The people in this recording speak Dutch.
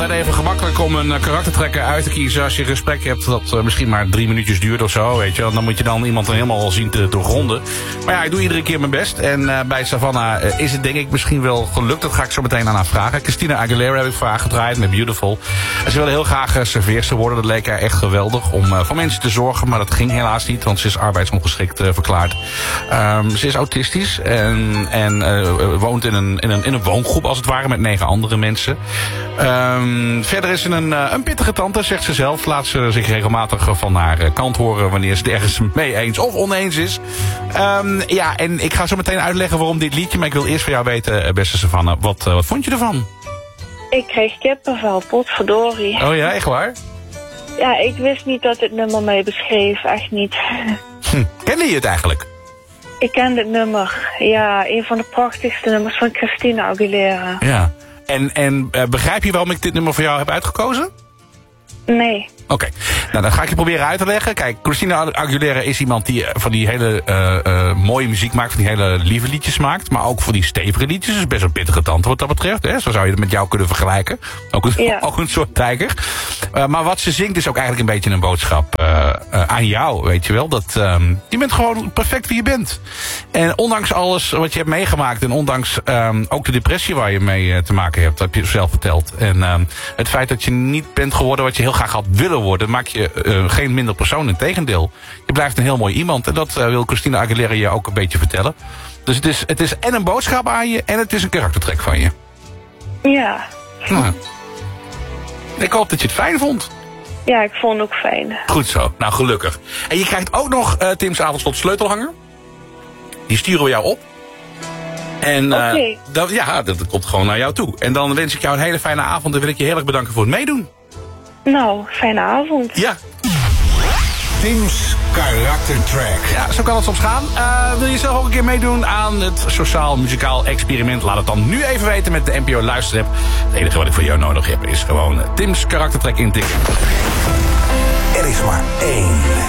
Even gemakkelijk om een karaktertrekker uit te kiezen als je een gesprek hebt dat misschien maar 3 minuutjes duurt of zo, weet je. Dan moet je dan iemand helemaal zien te doorgronden. Maar ja, ik doe iedere keer mijn best. En bij Savannah is het denk ik misschien wel gelukt. Dat ga ik zo meteen aan haar vragen. Christina Aguilera heb ik voor haar gedraaid met Beautiful. En ze wilde heel graag serveerster worden. Dat leek haar echt geweldig om voor mensen te zorgen. Maar dat ging helaas niet, want ze is arbeidsongeschikt verklaard. Ze is autistisch en woont in een woongroep als het ware met 9 andere mensen. Verder is ze een pittige tante, zegt ze zelf. Laat ze zich regelmatig van haar kant horen wanneer ze het ergens mee eens of oneens is. Ja, en ik ga zo meteen uitleggen waarom dit liedje. Maar ik wil eerst van jou weten, beste Savannah, wat vond je ervan? Ik kreeg kippenvel, potverdorie. Oh ja, echt waar? Ja, ik wist niet dat het nummer mij beschreef, echt niet. Kende je het eigenlijk? Ik ken dit nummer. Ja, een van de prachtigste nummers van Christina Aguilera. Ja. En begrijp je waarom ik dit nummer voor jou heb uitgekozen? Nee. Oké, nou dan ga ik je proberen uit te leggen. Kijk, Christina Aguilera is iemand die van die hele mooie muziek maakt, van die hele lieve liedjes maakt, maar ook voor die stevige liedjes. Dus best een pittige tante wat dat betreft. Hè? Zo zou je het met jou kunnen vergelijken. Ook een soort tijger. Maar wat ze zingt is ook eigenlijk een beetje een boodschap aan jou, weet je wel. Dat je bent gewoon perfect wie je bent. En ondanks alles wat je hebt meegemaakt en ondanks ook de depressie waar je mee te maken hebt, heb je zelf verteld. En het feit dat je niet bent geworden wat je heel graag had willen worden, maak je geen minder persoon. Integendeel. Je blijft een heel mooi iemand. En dat wil Christina Aguilera je ook een beetje vertellen. Dus het is en een boodschap aan je en het is een karaktertrek van je. Ja. Nou, ik hoop dat je het fijn vond. Ja, ik vond het ook fijn. Goed zo. Nou, gelukkig. En je krijgt ook nog Tim's Avondslot sleutelhanger. Die sturen we jou op. En dat komt gewoon naar jou toe. En dan wens ik jou een hele fijne avond. En wil ik je heel erg bedanken voor het meedoen. Nou, fijne avond. Ja. Tim's karaktertrack. Ja, zo kan het soms gaan. Wil je zelf ook een keer meedoen aan het sociaal-muzikaal experiment? Laat het dan nu even weten met de NPO Luisterapp. Het enige wat ik voor jou nodig heb is gewoon Tim's karaktertrack intikken. Er is maar één